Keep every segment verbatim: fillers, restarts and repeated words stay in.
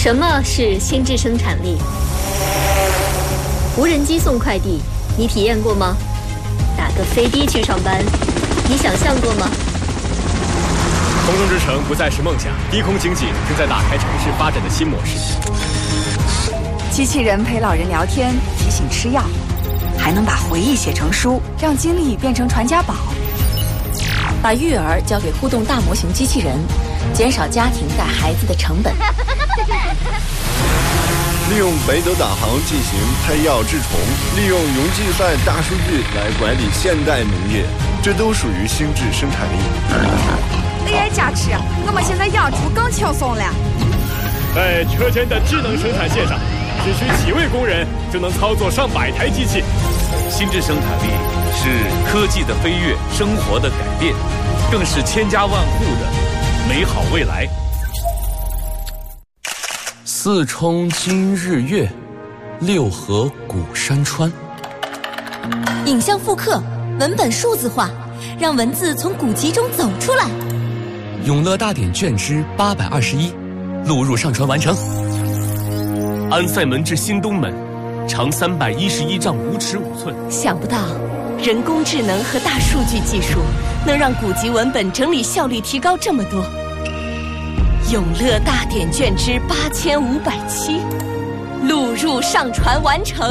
什么是心智生产力？无人机送快递，你体验过吗？打个飞的去上班，你想象过吗？ 空中之城不再是梦想，低空经济正在打开城市发展的新模式。 机器人陪老人聊天，提醒吃药，还能把回忆写成书，让经历变成传家宝。 把育儿交给互动大模型机器人，减少家庭带孩子的成本。 利用北斗导航进行配药治虫，利用云计算大数据来管理现代农业，这都属于心智生产力。 A I 加持，我们现在养猪更轻松了。 在车间的智能生产线上，只需几位工人就能操作上百台机器。 心智生产力是科技的飞跃，生活的改变，更是千家万户的美好未来。 四冲今日月，六合古山川。 影像复刻，文本数字化，让文字从古籍中走出来。 永乐大典卷之八百二十一，录入上传完成。 安塞门至新东门，长三百一十一丈五尺五寸。 想不到，人工智能和大数据技术能让古籍文本整理效率提高这么多。永乐大典卷之八千五百七，录入上传完成。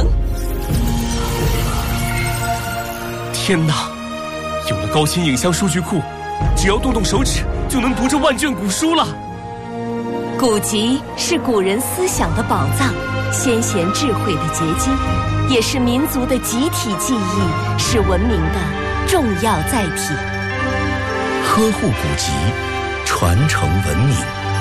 天哪，有了高清影像数据库，只要动动手指就能读这万卷古书了。 古籍是古人思想的宝藏，先贤智慧的结晶，也是民族的集体记忆，是文明的重要载体。 呵护古籍，传承文明。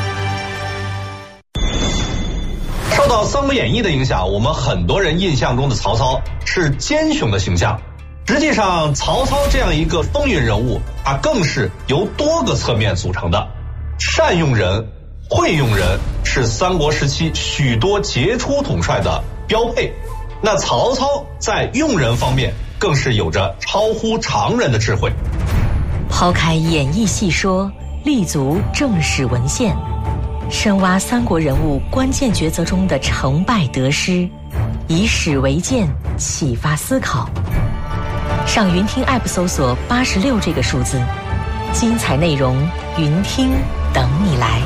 受到《三国演义》的影响，我们很多人印象中的曹操是奸雄的形象。实际上，曹操这样一个风云人物，他更是由多个侧面组成的。善用人、会用人是三国时期许多杰出统帅的标配。那曹操在用人方面更是有着超乎常人的智慧。 抛开演义细说，立足正史文献，深挖三国人物关键抉择中的成败得失，以史为鉴，启发思考。上云听 App 搜索八十六这个数字，精彩内容云听等你来。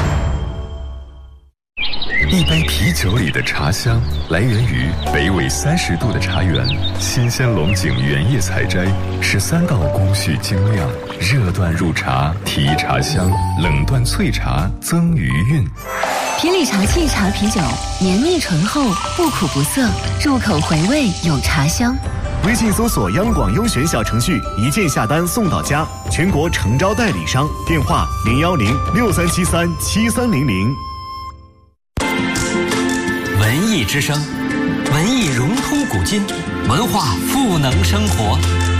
一杯啤酒里的茶香来源于北纬三十度的茶园，新鲜龙井原叶采摘，十三道工序精酿，热断入茶提茶香，冷断萃茶增余韵。 品里茶器茶啤酒，绵密醇厚，不苦不涩，入口回味有茶香。 微信搜索央广优选小程序，一键下单送到家，全国诚招代理商，电话零幺零六三七三七三零零。 文艺之声，文艺融通古今，文化赋能生活。